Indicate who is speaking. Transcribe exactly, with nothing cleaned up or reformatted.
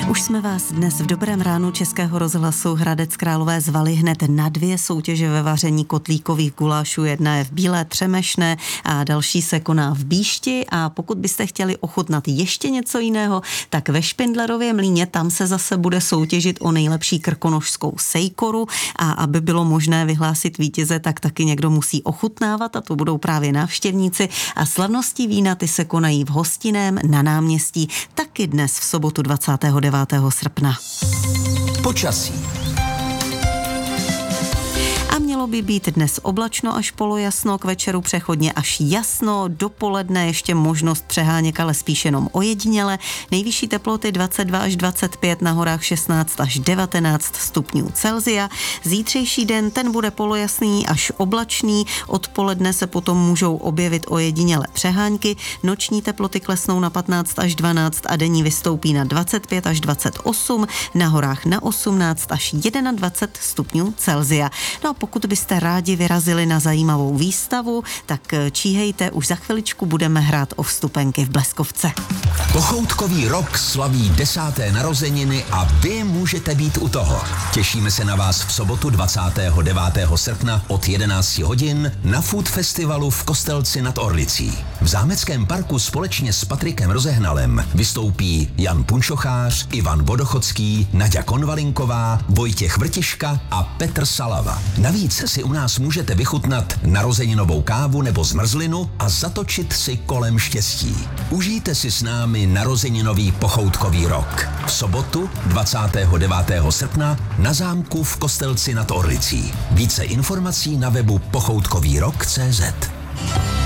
Speaker 1: Už jsme vás dnes v dobrém ránu Českého rozhlasu Hradec Králové zvali hned na dvě soutěže ve vaření kotlíkových gulášů. Jedna je v Bílé Třemešné a další se koná v Bíšti. A pokud byste chtěli ochutnat ještě něco jiného, tak ve Špindlerově mlýně tam se zase bude soutěžit o nejlepší krkonošskou sejkoru. A aby bylo možné vyhlásit vítěze, tak taky někdo musí ochutnávat a to budou právě návštěvníci. A slavností vína ty se konají v Hostinném na náměstí taky dnes v sobotu dvacátého devátého srpna.
Speaker 2: Počasí.
Speaker 1: A mělo by být dnes oblačno až polojasno, k večeru přechodně až jasno, dopoledne ještě možnost přeháněk, ale spíš jenom ojediněle. Nejvyšší teploty dvacet dva až dvacet pět, na horách šestnáct až devatenáct stupňů Celsia. Zítřejší den ten bude polojasný až oblačný, odpoledne se potom můžou objevit ojediněle přehánky, noční teploty klesnou na patnáct až dvanáct a denní vystoupí na dvacet pět až dvacet osm, na horách na osmnáct až dvacet jedna stupňů Celsia. No a pokud byste rádi vyrazili na zajímavou výstavu, tak číhejte, už za chviličku budeme hrát o vstupenky v Bleskovce.
Speaker 2: Pochoutkový rok slaví desáté narozeniny a vy můžete být u toho. Těšíme se na vás v sobotu dvacátého devátého srpna od jedenácti hodin na Food Festivalu v Kostelci nad Orlicí. V Zámeckém parku společně s Patrikem Rozehnalem vystoupí Jan Punčochář, Ivan Vodochodský, Naďa Konvalinková, Vojtěch Vrtiška a Petr Salava. Navíc si u nás můžete vychutnat narozeninovou kávu nebo zmrzlinu a zatočit si kolem štěstí. Užijte si s námi narozeninový pochoutkový rok. V sobotu dvacátého devátého srpna na zámku v Kostelci nad Orlicí. Více informací na webu pochoutkový rok tečka cé zet.